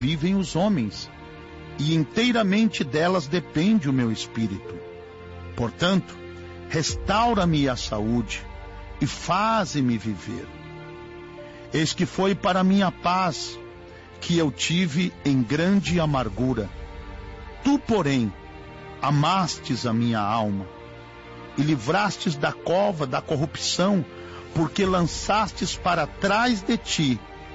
vivem os homens, e inteiramente delas depende o meu espírito. Portanto, restaura-me a saúde e faze-me viver. Eis que foi para minha paz que eu tive em grande amargura. Tu, porém, amastes a minha alma e livrastes da cova da corrupção, porque lançastes para trás de ti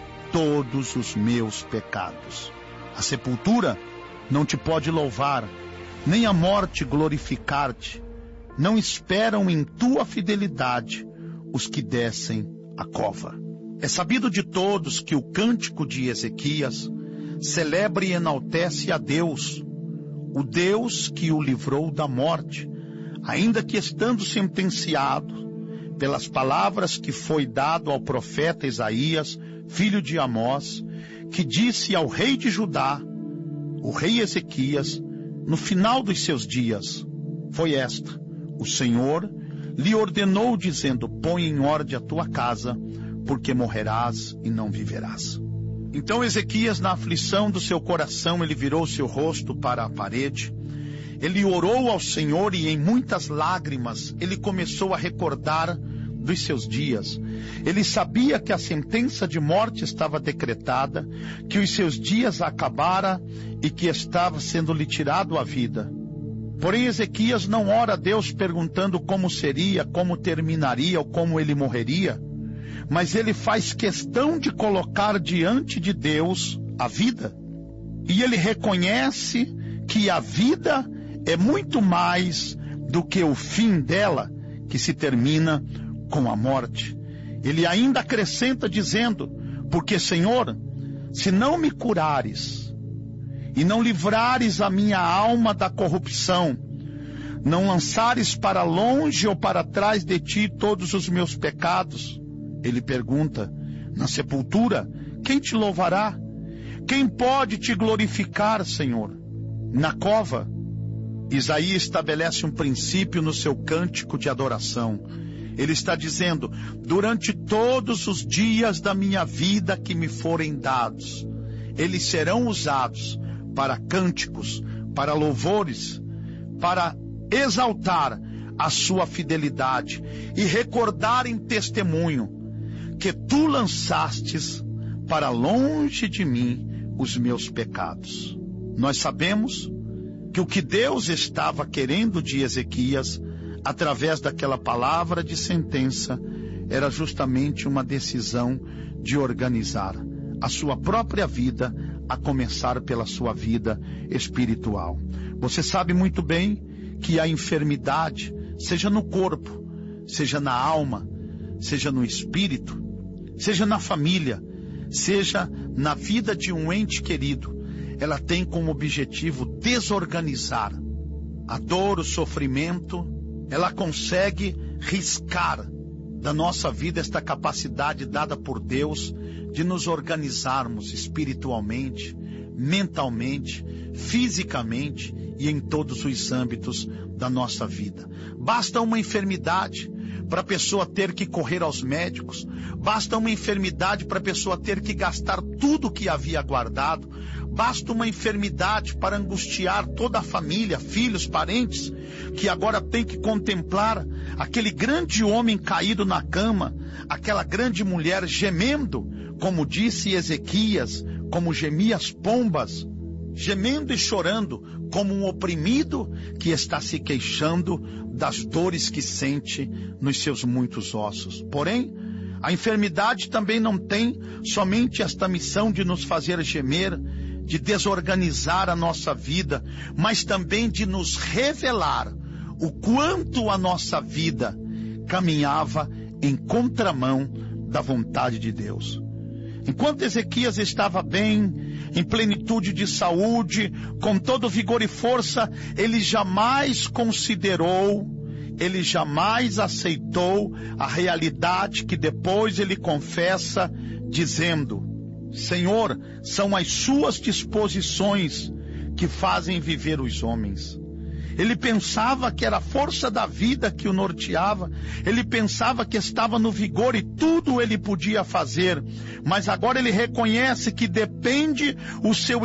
todos os meus pecados. A sepultura não te pode louvar, nem a morte glorificar-te. Não esperam em tua fidelidade os que descem a cova. É sabido de todos que o cântico de Ezequias celebra e enaltece a Deus, o Deus que o livrou da morte, ainda que estando sentenciado pelas palavras que foi dado ao profeta Isaías, filho de Amós, que disse ao rei de Judá, o rei Ezequias, no final dos seus dias, foi esta: o Senhor lhe ordenou, dizendo: põe em ordem a tua casa, porque morrerás e não viverás. Então Ezequias, na aflição do seu coração, ele virou seu rosto para a parede, ele orou ao Senhor e em muitas lágrimas ele começou a recordar dos seus dias. Ele sabia que a sentença de morte estava decretada, que os seus dias acabara e que estava sendo-lhe tirado a vida. Porém Ezequias não ora a Deus perguntando como seria, como terminaria ou como ele morreria, mas ele faz questão de colocar diante de Deus a vida. E ele reconhece que a vida é muito mais do que o fim dela, que se termina com a morte. Ele ainda acrescenta dizendo: porque, Senhor, se não me curares e não livrares a minha alma da corrupção, não lançares para longe ou para trás de ti todos os meus pecados. Ele pergunta: na sepultura, quem te louvará? Quem pode te glorificar, Senhor? Na cova, Isaías estabelece um princípio no seu cântico de adoração. Ele está dizendo: durante todos os dias da minha vida que me forem dados, eles serão usados para cânticos, para louvores, para exaltar a sua fidelidade e recordar em testemunho que tu lançastes para longe de mim os meus pecados. Nós sabemos que o que Deus estava querendo de Ezequias, através daquela palavra de sentença, era justamente uma decisão de organizar a sua própria vida, a começar pela sua vida espiritual. Você sabe muito bem que a enfermidade, seja no corpo, seja na alma, seja no espírito, seja na família, seja na vida de um ente querido, ela tem como objetivo desorganizar. A dor, o sofrimento, ela consegue riscar da nossa vida esta capacidade dada por Deus de nos organizarmos espiritualmente, mentalmente, fisicamente e em todos os âmbitos da nossa vida. Basta uma enfermidade para a pessoa ter que correr aos médicos, basta uma enfermidade para a pessoa ter que gastar tudo que havia guardado, basta uma enfermidade para angustiar toda a família, filhos, parentes, que agora tem que contemplar aquele grande homem caído na cama, aquela grande mulher gemendo, como disse Ezequias, como gemia as pombas, gemendo e chorando, como um oprimido que está se queixando das dores que sente nos seus muitos ossos. Porém, a enfermidade também não tem somente esta missão de nos fazer gemer, de desorganizar a nossa vida, mas também de nos revelar o quanto a nossa vida caminhava em contramão da vontade de Deus. Enquanto Ezequias estava bem, em plenitude de saúde, com todo vigor e força, ele jamais considerou, ele jamais aceitou a realidade que depois ele confessa, dizendo: Senhor, são as suas disposições que fazem viver os homens. Ele pensava que era a força da vida que o norteava. Ele pensava que estava no vigor e tudo ele podia fazer. Mas agora ele reconhece que depende o seu